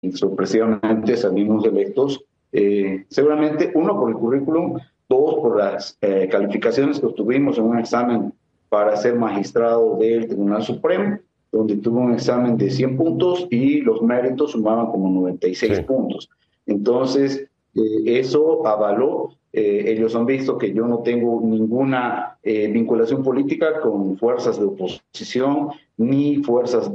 sorpresivamente salimos electos, seguramente uno por el currículum, dos por las calificaciones que obtuvimos en un examen para ser magistrado del Tribunal Supremo, donde tuve un examen de 100 puntos y los méritos sumaban como 96 Sí. puntos. Entonces, eso avaló. Ellos han visto que yo no tengo ninguna vinculación política con fuerzas de oposición ni fuerzas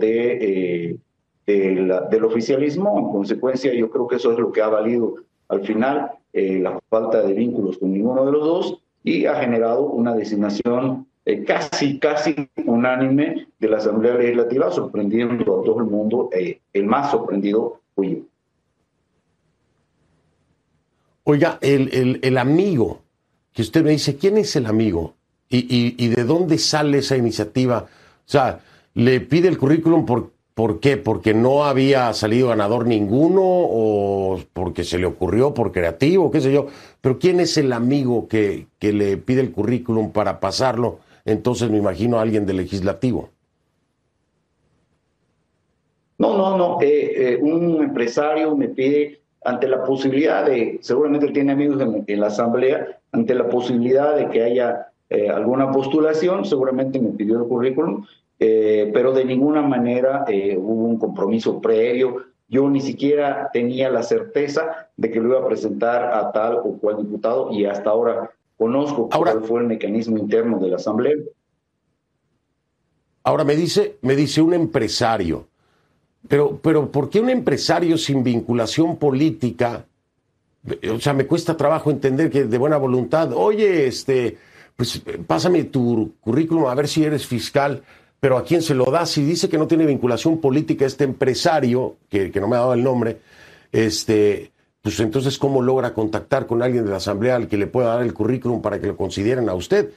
del oficialismo. En consecuencia, yo creo que eso es lo que ha valido al final la falta de vínculos con ninguno de los dos y ha generado una designación casi unánime de la Asamblea Legislativa, sorprendiendo a todo el mundo. El más sorprendido fui yo. Oiga, el amigo, que usted me dice, ¿quién es el amigo? ¿Y de dónde sale esa iniciativa? O sea, ¿le pide el currículum por qué? ¿Porque no había salido ganador ninguno? ¿O porque se le ocurrió por creativo? ¿Qué sé yo? Pero ¿quién es el amigo que le pide el currículum para pasarlo? Entonces me imagino a alguien del legislativo. No. Un empresario me pide, ante la posibilidad de, seguramente él tiene amigos en la Asamblea, ante la posibilidad de que haya alguna postulación, seguramente me pidió el currículum, pero de ninguna manera hubo un compromiso previo. Yo ni siquiera tenía la certeza de que lo iba a presentar a tal o cual diputado y hasta ahora conozco Ahora, cuál fue el mecanismo interno de la Asamblea. ahora me dice un empresario. Pero ¿por qué un empresario sin vinculación política? O sea, me cuesta trabajo entender que de buena voluntad, oye, pues pásame tu currículum a ver si eres fiscal, pero ¿a quién se lo das? Si dice que no tiene vinculación política este empresario, que no me ha dado el nombre, pues entonces ¿cómo logra contactar con alguien de la Asamblea al que le pueda dar el currículum para que lo consideren a usted?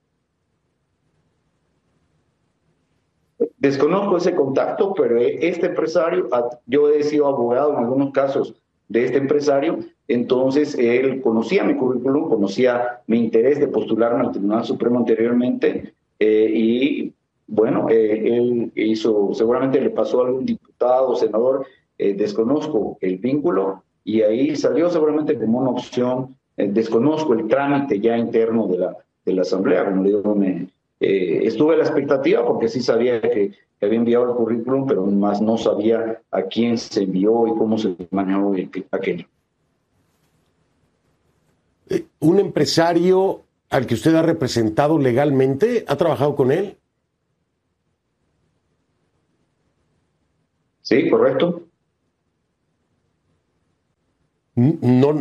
Desconozco ese contacto, pero este empresario, yo he sido abogado en algunos casos de este empresario, entonces él conocía mi currículum, conocía mi interés de postularme al Tribunal Supremo anteriormente, y bueno, él hizo, seguramente le pasó a algún diputado, senador, desconozco el vínculo, y ahí salió seguramente como una opción. Desconozco el trámite ya interno de la Asamblea, como le digo, estuve a la expectativa porque sí sabía que había enviado el currículum, pero más no sabía a quién se envió y cómo se manejó aquello. ¿Un empresario al que usted ha representado legalmente, ha trabajado con él? Sí, correcto. No,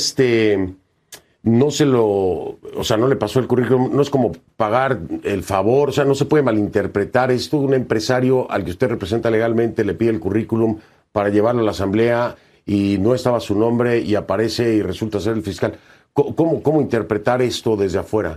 no se lo, o sea, no le pasó el currículum, no es como pagar el favor, o sea, no se puede malinterpretar esto. Un empresario al que usted representa legalmente le pide el currículum para llevarlo a la Asamblea y no estaba su nombre y aparece y resulta ser el fiscal. ¿Cómo interpretar esto desde afuera?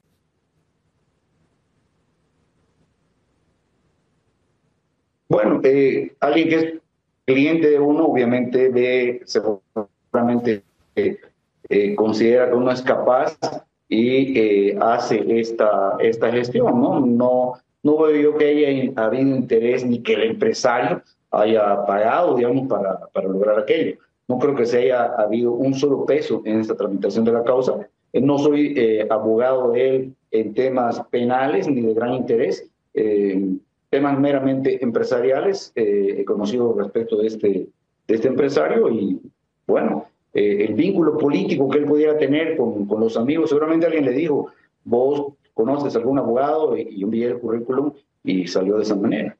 Bueno, alguien que es cliente de uno, obviamente ve, seguramente considera que uno es capaz y hace esta gestión, ¿no? No veo yo que haya habido interés ni que el empresario haya pagado, digamos, para lograr aquello. No creo que se haya habido un solo peso en esta tramitación de la causa. No soy abogado de él en temas penales ni de gran interés. Temas meramente empresariales, he conocido respecto de este empresario y, bueno, el vínculo político que él pudiera tener con los amigos. Seguramente alguien le dijo, vos conoces a algún abogado, y envié el currículum y salió de esa manera.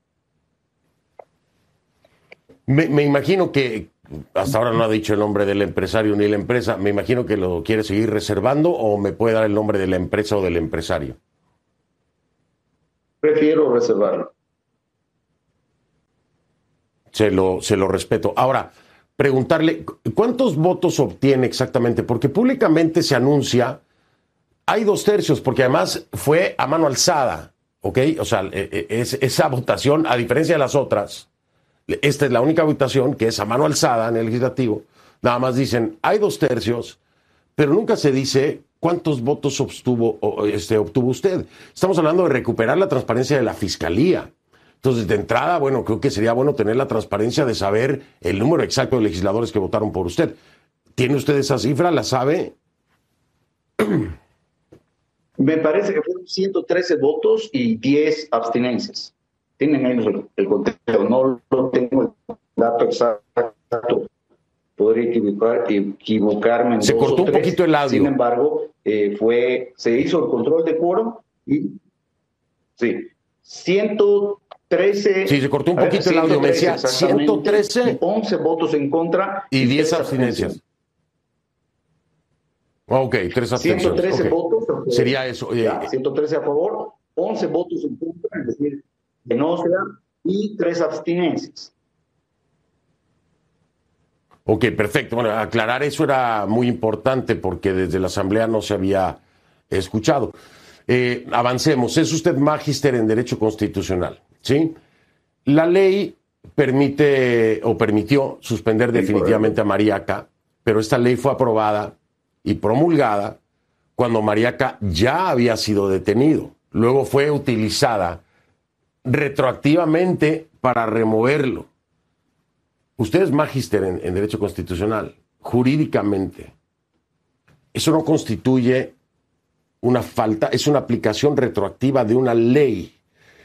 Me imagino que hasta ahora no ha dicho el nombre del empresario ni la empresa. Me imagino que lo quiere seguir reservando, o me puede dar el nombre de la empresa o del empresario. Prefiero reservarlo. Se lo respeto. Ahora, preguntarle, ¿cuántos votos obtiene exactamente? Porque públicamente se anuncia, hay 2/3, porque además fue a mano alzada, ¿ok? O sea, esa votación, a diferencia de las otras, esta es la única votación que es a mano alzada en el legislativo. Nada más dicen, hay 2/3, pero nunca se dice cuántos votos obtuvo usted. Estamos hablando de recuperar la transparencia de la fiscalía. Entonces, de entrada, bueno, creo que sería bueno tener la transparencia de saber el número exacto de legisladores que votaron por usted. ¿Tiene usted esa cifra? ¿La sabe? Me parece que fueron 113 votos y 10 abstinencias. Tienen el conteo, no lo tengo el dato exacto. Podría equivocarme en Se dos cortó o un tres. poquito el audio. Sin embargo, se hizo el control de quórum y sí, 113. Sí, se cortó un poquito el audio. Me decía 113. 11 votos en contra y 10 abstinencias. Ok, 3 abstenciones. 113 okay. votos. Sería eso. 113 a favor, 11 votos en contra, es decir, que no sea, y 3 abstinencias. Ok, perfecto. Bueno, aclarar eso era muy importante porque desde la Asamblea no se había escuchado. Avancemos. Es usted magíster en Derecho Constitucional, ¿sí? La ley permite o permitió suspender definitivamente a Mariaca, pero esta ley fue aprobada y promulgada cuando Mariaca ya había sido detenido. Luego fue utilizada retroactivamente para removerlo. Usted es magíster en Derecho Constitucional. Jurídicamente, eso no constituye una falta, es una aplicación retroactiva de una ley.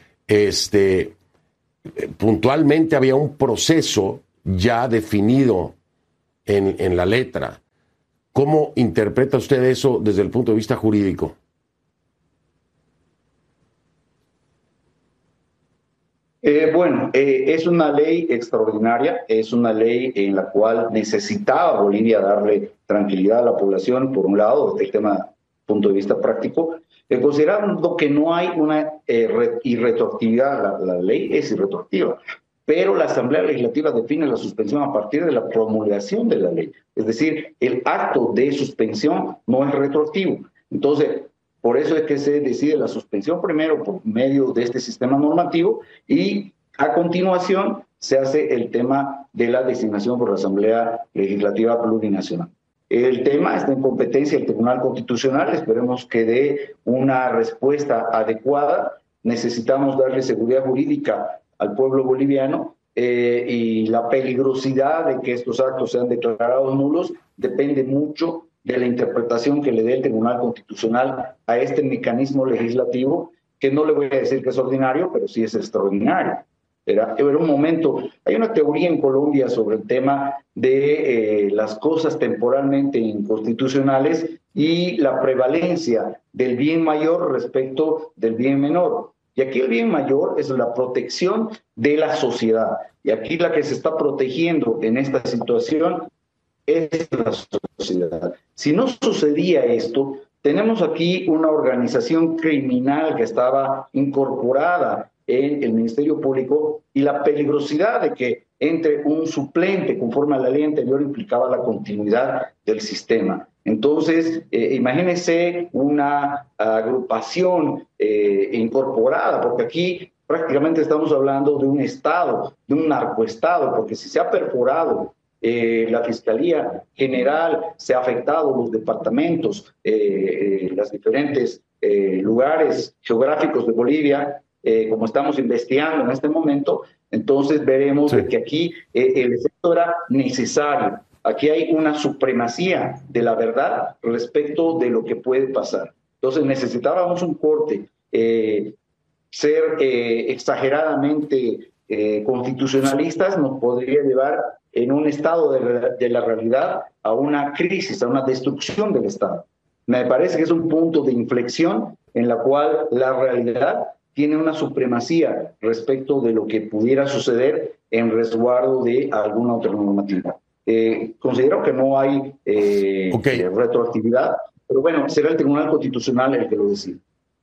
Puntualmente había un proceso ya definido en la letra. ¿Cómo interpreta usted eso desde el punto de vista jurídico? Es una ley extraordinaria, es una ley en la cual necesitaba Bolivia darle tranquilidad a la población, por un lado, desde el tema punto de vista práctico, considerando que no hay una irretroactividad, la ley es irretroactiva, pero la Asamblea Legislativa define la suspensión a partir de la promulgación de la ley, es decir, el acto de suspensión no es retroactivo. Entonces, por eso es que se decide la suspensión primero por medio de este sistema normativo y a continuación se hace el tema de la designación por la Asamblea Legislativa Plurinacional. El tema está en competencia del Tribunal Constitucional, esperemos que dé una respuesta adecuada. Necesitamos darle seguridad jurídica al pueblo boliviano y la peligrosidad de que estos actos sean declarados nulos depende mucho de la interpretación que le dé el Tribunal Constitucional a este mecanismo legislativo, que no le voy a decir que es ordinario, pero sí es extraordinario. Era un momento, hay una teoría en Colombia sobre el tema de las cosas temporalmente inconstitucionales y la prevalencia del bien mayor respecto del bien menor. Y aquí el bien mayor es la protección de la sociedad. Y aquí la que se está protegiendo en esta situación es la sociedad. Si no sucedía esto, tenemos aquí una organización criminal que estaba incorporada en el Ministerio Público y la peligrosidad de que entre un suplente conforme a la ley anterior implicaba la continuidad del sistema. Entonces, imagínense una agrupación incorporada, porque aquí prácticamente estamos hablando de un Estado, de un narcoestado, porque si se ha perforado la Fiscalía General, se ha afectado los departamentos, los diferentes lugares geográficos de Bolivia, como estamos investigando en este momento, entonces veremos que aquí el efecto era necesario. Aquí hay una supremacía de la verdad respecto de lo que puede pasar. Entonces necesitábamos un corte, ser exageradamente constitucionalistas nos podría llevar en un estado de la realidad a una crisis, a una destrucción del Estado. Me parece que es un punto de inflexión en la cual la realidad tiene una supremacía respecto de lo que pudiera suceder en resguardo de alguna otra normativa. Considero que no hay retroactividad, pero bueno, será el Tribunal Constitucional el que lo decida.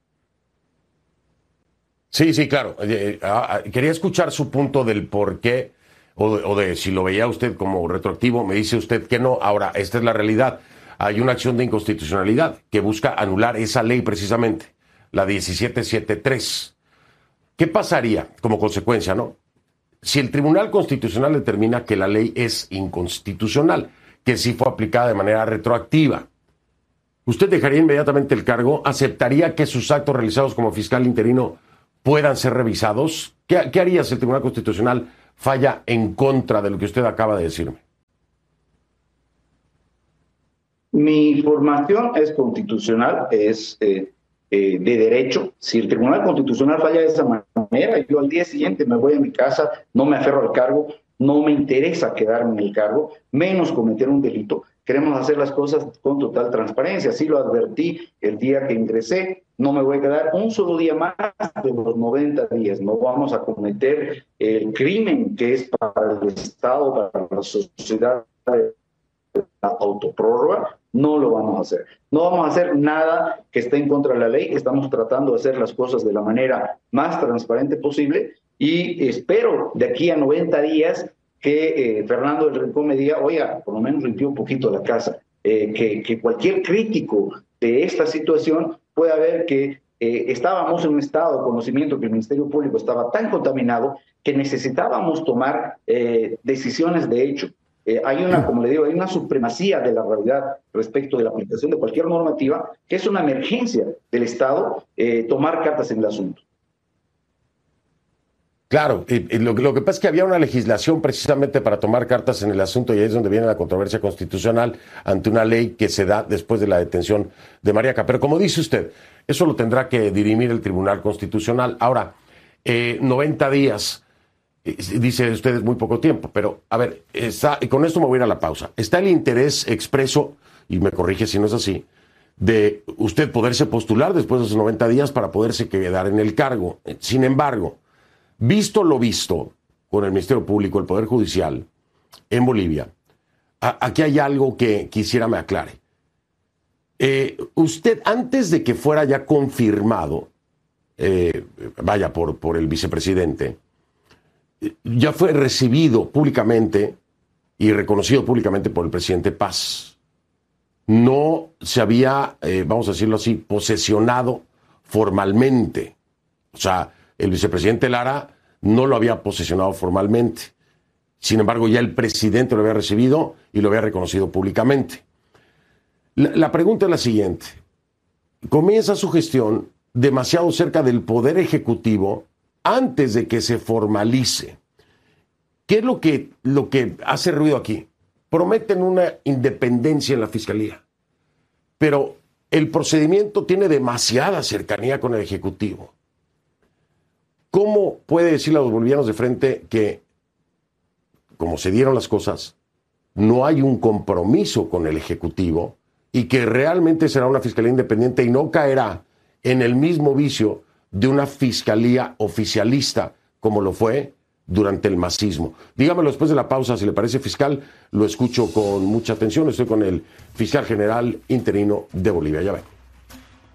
Sí, claro. Quería escuchar su punto del por qué, o de si lo veía usted como retroactivo. Me dice usted que no. Ahora, esta es la realidad. Hay una acción de inconstitucionalidad que busca anular esa ley precisamente, la 1773. ¿Qué pasaría como consecuencia, no? Si el Tribunal Constitucional determina que la ley es inconstitucional, que sí fue aplicada de manera retroactiva, ¿usted dejaría inmediatamente el cargo? ¿Aceptaría que sus actos realizados como fiscal interino puedan ser revisados? ¿Qué haría si el Tribunal Constitucional falla en contra de lo que usted acaba de decirme? Mi formación es constitucional, es de derecho. Si el Tribunal Constitucional falla de esa manera, yo al día siguiente me voy a mi casa, no me aferro al cargo, no me interesa quedarme en el cargo, menos cometer un delito. Queremos hacer las cosas con total transparencia. Así lo advertí el día que ingresé. No me voy a quedar un solo día más de los 90 días. No vamos a cometer el crimen que es para el Estado, para la sociedad, la autoprórroga. No lo vamos a hacer. No vamos a hacer nada que esté en contra de la ley. Estamos tratando de hacer las cosas de la manera más transparente posible y espero de aquí a 90 días que Fernando del Rincón me diga, oiga, por lo menos limpió un poquito la casa, que cualquier crítico de esta situación pueda ver que estábamos en un estado de conocimiento que el Ministerio Público estaba tan contaminado que necesitábamos tomar decisiones de hecho. Hay una, como le digo, hay una supremacía de la realidad respecto de la aplicación de cualquier normativa, que es una emergencia del Estado tomar cartas en el asunto. Claro, lo que pasa es que había una legislación precisamente para tomar cartas en el asunto y ahí es donde viene la controversia constitucional ante una ley que se da después de la detención de Mariaca. Pero como dice usted, eso lo tendrá que dirimir el Tribunal Constitucional. Ahora, 90 días, dice usted es muy poco tiempo, pero a ver, y con esto me voy a ir a la pausa. Está el interés expreso, y me corrige si no es así, de usted poderse postular después de esos 90 días para poderse quedar en el cargo. Sin embargo, visto lo visto con el Ministerio Público, el Poder Judicial en Bolivia, aquí hay algo que quisiera me aclare. Usted, antes de que fuera ya confirmado, por el vicepresidente, ya fue recibido públicamente y reconocido públicamente por el presidente Paz. No se había, vamos a decirlo así, posesionado formalmente. O sea, el vicepresidente Lara no lo había posesionado formalmente. Sin embargo, ya el presidente lo había recibido y lo había reconocido públicamente. La pregunta es la siguiente. Comienza su gestión demasiado cerca del Poder Ejecutivo antes de que se formalice. ¿Qué es lo que hace ruido aquí? Prometen una independencia en la Fiscalía, pero el procedimiento tiene demasiada cercanía con el Ejecutivo. ¿Cómo puede decirle a los bolivianos de frente que, como se dieron las cosas, no hay un compromiso con el Ejecutivo y que realmente será una Fiscalía independiente y no caerá en el mismo vicio de una Fiscalía oficialista como lo fue durante el masismo? Dígamelo después de la pausa, si le parece, fiscal. Lo escucho con mucha atención. Estoy con el fiscal general interino de Bolivia. Ya ven.